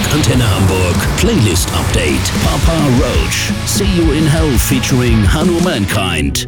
Antenne Hamburg Playlist Update. Papa Roach, See You in Hell featuring Hanno Mankind.